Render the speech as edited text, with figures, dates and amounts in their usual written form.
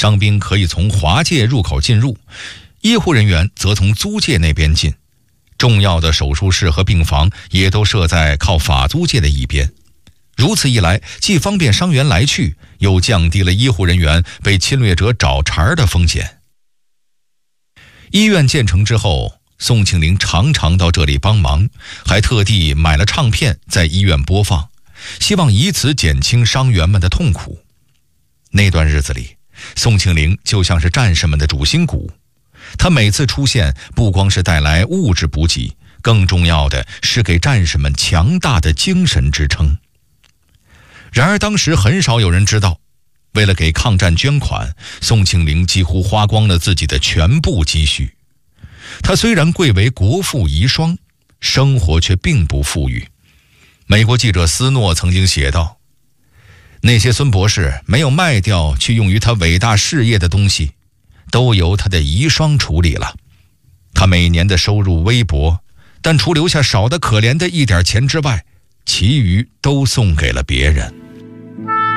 伤兵可以从华界入口进入，医护人员则从租界那边进。重要的手术室和病房也都设在靠法租界的一边。如此一来，既方便伤员来去，又降低了医护人员被侵略者找茬的风险。医院建成之后，宋庆龄常常到这里帮忙，还特地买了唱片在医院播放，希望以此减轻伤员们的痛苦。那段日子里，宋庆龄就像是战士们的主心骨，他每次出现不光是带来物质补给，更重要的是给战士们强大的精神支撑。然而当时很少有人知道，为了给抗战捐款，宋庆龄几乎花光了自己的全部积蓄。他虽然贵为国父遗孀，生活却并不富裕。美国记者斯诺曾经写道，那些孙博士没有卖掉去用于他伟大事业的东西，都由他的遗孀处理了。他每年的收入微薄，但除留下少得可怜的一点钱之外，其余都送给了别人。